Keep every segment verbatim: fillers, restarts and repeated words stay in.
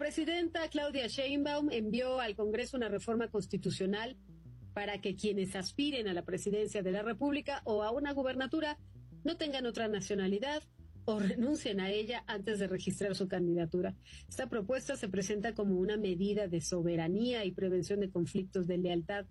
presidenta Claudia Sheinbaum envió al Congreso una reforma constitucional para que quienes aspiren a la presidencia de la República o a una gubernatura no tengan otra nacionalidad o renuncien a ella antes de registrar su candidatura. Esta propuesta se presenta como una medida de soberanía y prevención de conflictos de lealtad,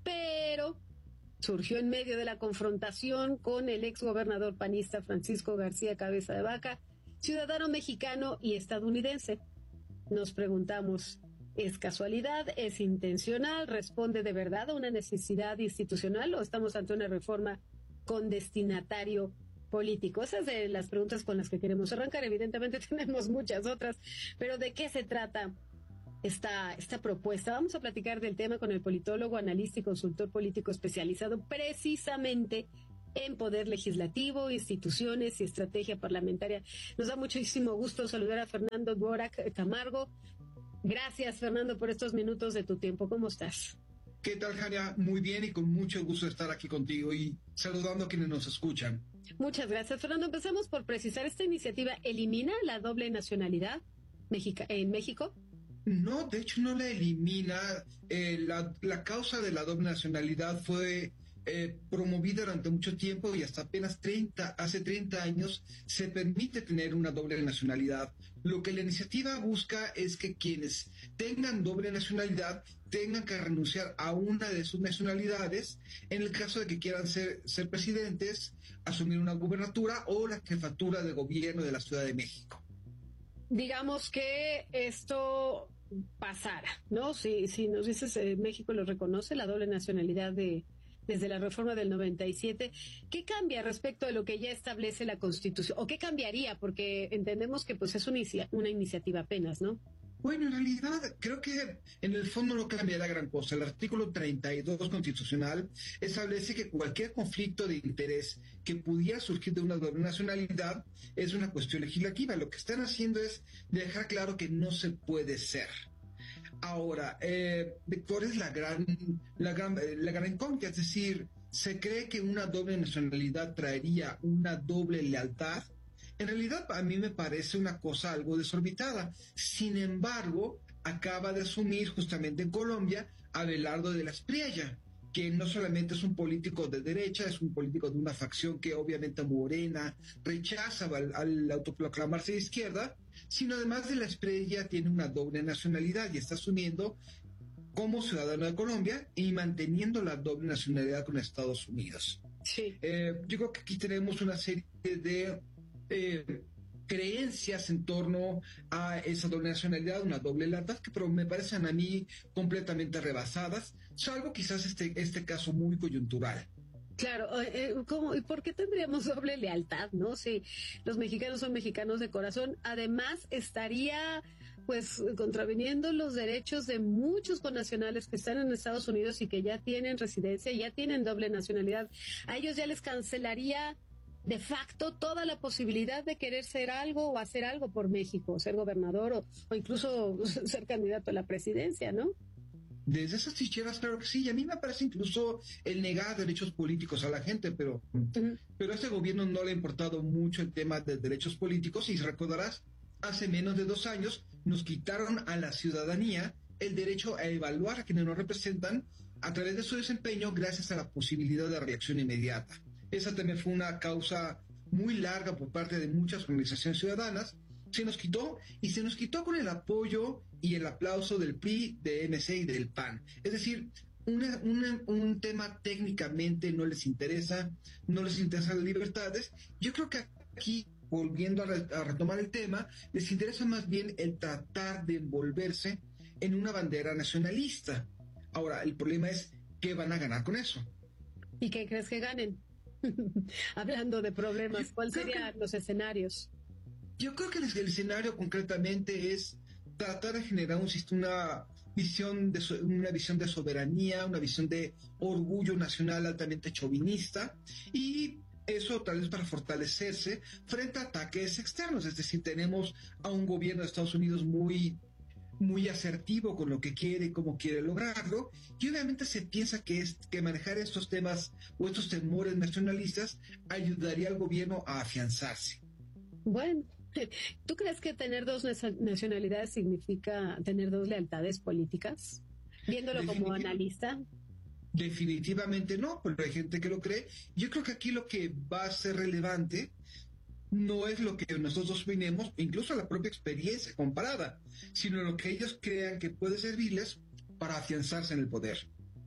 pero surgió en medio de la confrontación con el exgobernador panista Francisco García Cabeza de Vaca, ciudadano mexicano y estadounidense. Nos preguntamos, ¿es casualidad? ¿Es intencional? ¿Responde de verdad a una necesidad institucional o estamos ante una reforma con destinatario político? Esas son de las preguntas con las que queremos arrancar. Evidentemente tenemos muchas otras, pero ¿de qué se trata esta, esta propuesta? Vamos a platicar del tema con el politólogo, analista y consultor político especializado precisamente en poder legislativo, instituciones y estrategia parlamentaria. Nos da muchísimo gusto saludar a Fernando Dvorak Camargo. Gracias, Fernando, por estos minutos de tu tiempo. ¿Cómo estás? ¿Qué tal, Jania? Muy bien y con mucho gusto de estar aquí contigo y saludando a quienes nos escuchan. Muchas gracias, Fernando. Empezamos por precisar, ¿esta iniciativa elimina la doble nacionalidad Mexica- en México? No, de hecho no la elimina. Eh, la, la causa de la doble nacionalidad fue eh, promovida durante mucho tiempo y hasta apenas treinta, hace treinta años se permite tener una doble nacionalidad. Lo que la iniciativa busca es que quienes tengan doble nacionalidad tengan que renunciar a una de sus nacionalidades en el caso de que quieran ser, ser presidentes, asumir una gubernatura o la jefatura de gobierno de la Ciudad de México. Digamos que esto pasara, ¿no? Si, si nos dices eh, México lo reconoce, la doble nacionalidad de desde la reforma del noventa y siete, ¿qué cambia respecto a lo que ya establece la Constitución? ¿O qué cambiaría? Porque entendemos que pues es una, una iniciativa apenas, ¿no? Bueno, en realidad creo que en el fondo no cambiará gran cosa. El artículo treinta y dos constitucional establece que cualquier conflicto de interés que pudiera surgir de una doble nacionalidad es una cuestión legislativa. Lo que están haciendo es dejar claro que no se puede ser. Ahora, eh, ¿cuál es la gran, la gran, la gran incógnita? Es decir, ¿se cree que una doble nacionalidad traería una doble lealtad? En realidad, a mí me parece una cosa algo desorbitada. Sin embargo, acaba de asumir justamente en Colombia a Abelardo de la Espriella, que no solamente es un político de derecha, es un político de una facción que obviamente Morena rechaza al, al autoproclamarse de izquierda, sino además de la Espriella tiene una doble nacionalidad y está asumiendo como ciudadano de Colombia y manteniendo la doble nacionalidad con Estados Unidos. Sí. Eh, yo creo que aquí tenemos una serie de Eh, creencias en torno a esa doble nacionalidad, una doble lealtad, que pero me parecen a mí completamente rebasadas, salvo quizás este, este caso muy coyuntural. Claro, eh, ¿cómo? ¿Y por qué tendríamos doble lealtad, no? Si los mexicanos son mexicanos de corazón, además estaría pues contraviniendo los derechos de muchos connacionales que están en Estados Unidos y que ya tienen residencia, ya tienen doble nacionalidad. A ellos ya les cancelaría de facto toda la posibilidad de querer ser algo o hacer algo por México, ser gobernador o, o incluso ser candidato a la presidencia, ¿no? Desde esas trincheras, claro que sí, y a mí me parece incluso el negar derechos políticos a la gente, pero, uh-huh. pero a este gobierno no le ha importado mucho el tema de derechos políticos, y recordarás, hace menos de dos años nos quitaron a la ciudadanía el derecho a evaluar a quienes nos representan a través de su desempeño gracias a la posibilidad de reacción inmediata. Esa también fue una causa muy larga por parte de muchas organizaciones ciudadanas. Se nos quitó y se nos quitó con el apoyo y el aplauso del P R I, de M C y del P A N. Es decir, una, una, un tema técnicamente no les interesa, no les interesan las libertades. Yo creo que aquí, volviendo a, re, a retomar el tema, les interesa más bien el tratar de envolverse en una bandera nacionalista. Ahora, el problema es ¿qué van a ganar con eso? ¿Y qué crees que ganen? Hablando de problemas, ¿cuáles serían que, los escenarios? Yo creo que el, el escenario concretamente es tratar de generar un, una visión de una visión de soberanía, una visión de orgullo nacional altamente chauvinista, y eso tal vez para fortalecerse frente a ataques externos. Es decir, tenemos a un gobierno de Estados Unidos muy muy asertivo con lo que quiere y cómo quiere lograrlo, y obviamente se piensa que, es, que manejar estos temas o estos temores nacionalistas ayudaría al gobierno a afianzarse. Bueno, ¿Tú crees que tener dos nacionalidades significa tener dos lealtades políticas? Viéndolo como analista. Definitivamente no, pero hay gente que lo cree. Yo creo que aquí lo que va a ser relevante no es lo que nosotros opinemos, incluso la propia experiencia comparada, sino lo que ellos crean que puede servirles para afianzarse en el poder.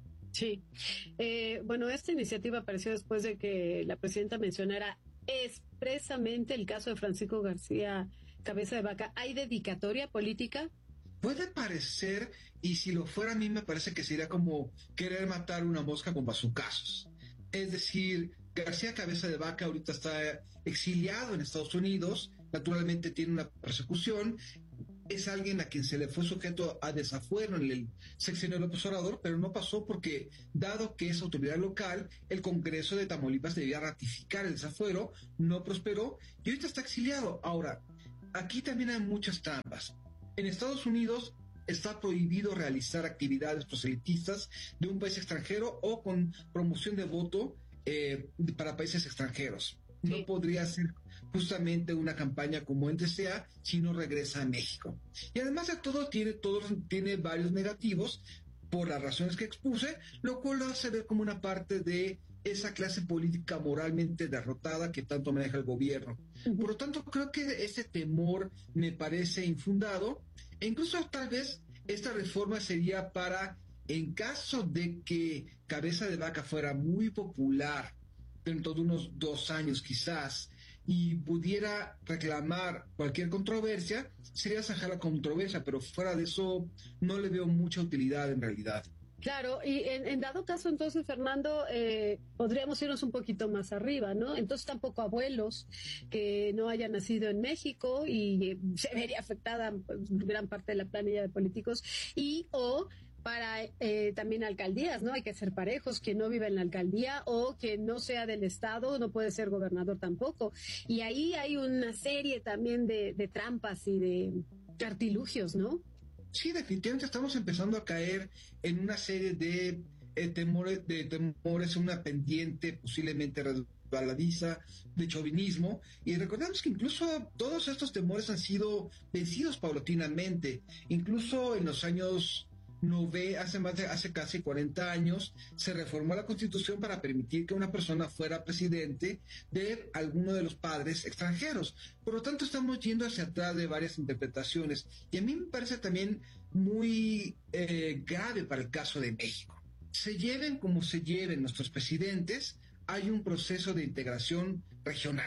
Sí. Eh, bueno, esta iniciativa apareció después de que la presidenta mencionara expresamente el caso de Francisco García Cabeza de Vaca. ¿Hay dedicatoria política? Puede parecer, y si lo fuera a mí me parece que sería como querer matar una mosca con bazucazos. Es decir, García Cabeza de Vaca ahorita está exiliado en Estados Unidos, naturalmente tiene una persecución, es alguien a quien se le fue sujeto a desafuero en el sexenio de López Obrador, pero no pasó porque, dado que es autoridad local, el Congreso de Tamaulipas debía ratificar el desafuero, no prosperó y ahorita está exiliado. Ahora, aquí también hay muchas trampas. En Estados Unidos está prohibido realizar actividades proselitistas de un país extranjero o con promoción de voto eh, para países extranjeros. No sí. podría hacer justamente una campaña como en T C A si no regresa a México. Y además de todo, tiene, todo, tiene varios negativos por las razones que expuse, lo cual lo hace ver como una parte de esa clase política moralmente derrotada que tanto maneja el gobierno. Uh-huh. Por lo tanto, creo que ese temor me parece infundado, e incluso tal vez esta reforma sería para, en caso de que Cabeza de Vaca fuera muy popular dentro de unos dos años quizás, y pudiera reclamar cualquier controversia, sería zanjar la controversia, pero fuera de eso no le veo mucha utilidad en realidad. Claro, y en, en dado caso entonces, Fernando, eh, podríamos irnos un poquito más arriba, ¿no? Entonces tampoco abuelos que no hayan nacido en México y eh, se vería afectada pues, gran parte de la planilla de políticos, y o para eh, también alcaldías, ¿no? Hay que ser parejos, quien no vive en la alcaldía o que no sea del estado no puede ser gobernador tampoco. Y ahí hay una serie también de, de trampas y de artilugios, ¿no? Sí, definitivamente estamos empezando a caer en una serie de eh, temores, de temores, una pendiente posiblemente resbaladiza de chauvinismo, y recordemos que incluso todos estos temores han sido vencidos paulatinamente, incluso en los años no ve, hace más de, hace casi cuarenta años, se reformó la Constitución para permitir que una persona fuera presidente de alguno de los padres extranjeros. Por lo tanto, estamos yendo hacia atrás de varias interpretaciones. Y a mí me parece también muy eh, grave para el caso de México. Se lleven como se lleven nuestros presidentes, hay un proceso de integración regional.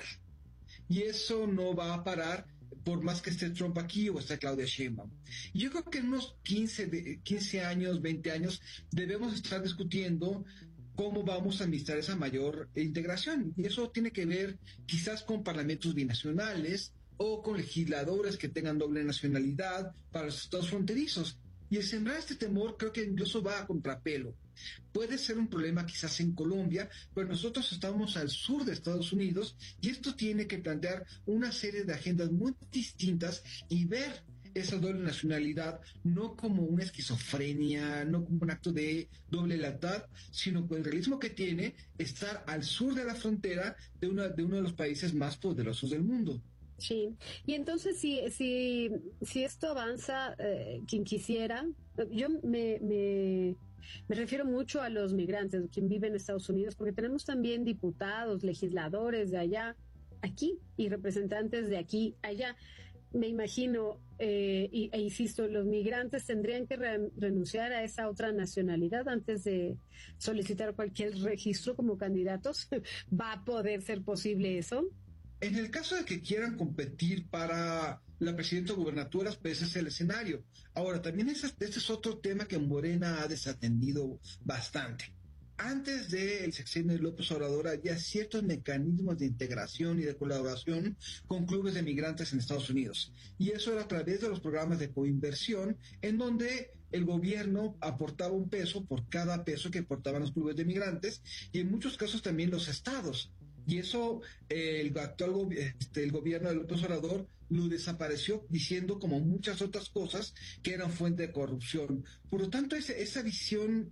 Y eso no va a parar por más que esté Trump aquí o esté Claudia Sheinbaum. Yo creo que en unos quince, de, quince años, veinte años, debemos estar discutiendo cómo vamos a administrar esa mayor integración. Y eso tiene que ver quizás con parlamentos binacionales o con legisladores que tengan doble nacionalidad para los estados fronterizos. Y el sembrar este temor creo que incluso va a contrapelo. Puede ser un problema quizás en Colombia, pero nosotros estamos al sur de Estados Unidos y esto tiene que plantear una serie de agendas muy distintas y ver esa doble nacionalidad no como una esquizofrenia, no como un acto de doble lealtad, sino con el realismo que tiene estar al sur de la frontera de, una, de uno de los países más poderosos del mundo. Sí, y entonces si, si, si esto avanza, eh, quien quisiera, yo me... me... Me refiero mucho a los migrantes, quien vive en Estados Unidos, porque tenemos también diputados, legisladores de allá, aquí, y representantes de aquí, allá. Me imagino, eh, y, e insisto, los migrantes tendrían que re- renunciar a esa otra nacionalidad antes de solicitar cualquier registro como candidatos. ¿Va a poder ser posible eso? En el caso de que quieran competir para la presidencia o gubernaturas, pues ese es el escenario. Ahora, también ese, este es otro tema que Morena ha desatendido bastante. Antes del sexenio de López Obrador había ciertos mecanismos de integración y de colaboración con clubes de migrantes en Estados Unidos. Y eso era a través de los programas de coinversión, en donde el gobierno aportaba un peso por cada peso que aportaban los clubes de migrantes, y en muchos casos también los estados. Y eso eh, el actual gobi- este, el gobierno de López Obrador lo desapareció, diciendo como muchas otras cosas que eran fuente de corrupción. Por lo tanto, ese, esa visión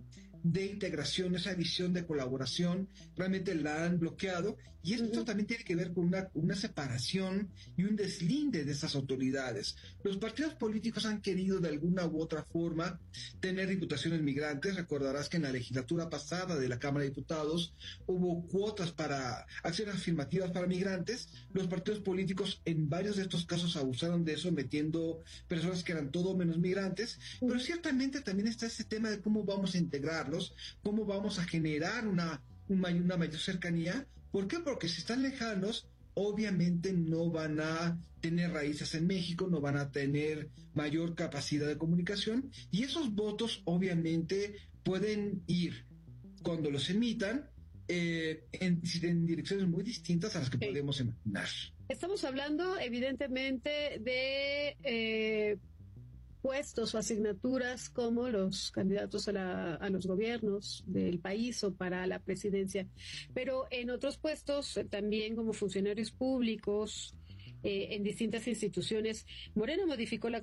de integración, esa visión de colaboración, realmente la han bloqueado. Y esto uh-huh. también tiene que ver con una, una separación y un deslinde de esas autoridades. Los partidos políticos han querido de alguna u otra forma tener diputaciones migrantes. Recordarás que en la legislatura pasada de la Cámara de Diputados hubo cuotas para acciones afirmativas para migrantes. Los partidos políticos en varios de estos casos abusaron de eso, metiendo personas que eran todo menos migrantes. Uh-huh. Pero ciertamente también está ese tema de cómo vamos a integrarlos, cómo vamos a generar una, una, una mayor cercanía. ¿Por qué? Porque si están lejanos, obviamente no van a tener raíces en México, no van a tener mayor capacidad de comunicación, y esos votos obviamente pueden ir, cuando los emitan, eh, en, en direcciones muy distintas a las que sí. podemos imaginar. Estamos hablando evidentemente de eh, puestos o asignaturas como los candidatos a, la, a los gobiernos del país o para la presidencia, pero en otros puestos también como funcionarios públicos, eh, en distintas instituciones. Morena modificó la